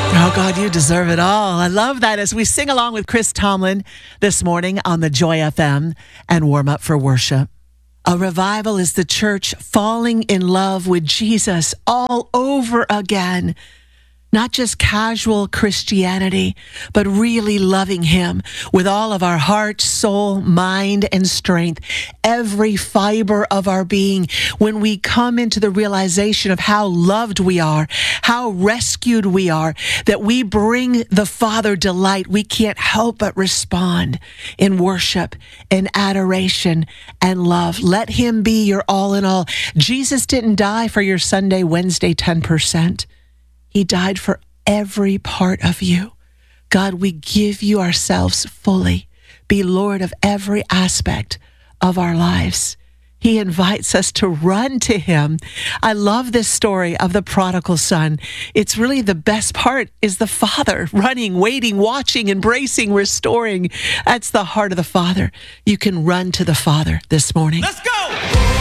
Oh, God, you deserve it all. I love that as we sing along with Chris Tomlin this morning on the Joy FM and warm up for worship. A revival is the church falling in love with Jesus all over again. Not just casual Christianity, but really loving him with all of our heart, soul, mind, and strength, every fiber of our being. When we come into the realization of how loved we are, how rescued we are, that we bring the Father delight, we can't help but respond in worship and adoration and love. Let him be your all in all. Jesus didn't die for your Sunday, Wednesday 10%. He died for every part of you. God, we give you ourselves fully. Be Lord of every aspect of our lives. He invites us to run to him. I love this story of the prodigal son. It's really the best part is the Father running, waiting, watching, embracing, restoring. That's the heart of the Father. You can run to the Father this morning. Let's go!